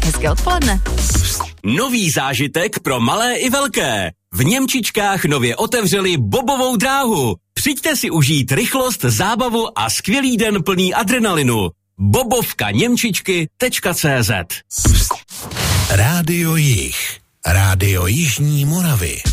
Hezké odpoledne. Nový zážitek pro malé i velké. V Němčičkách nově otevřeli bobovou dráhu. Přijďte si užít rychlost, zábavu a skvělý den plný adrenalinu. bobovkaněmčičky.cz Rádio Jih. Rádio Jižní Moravy.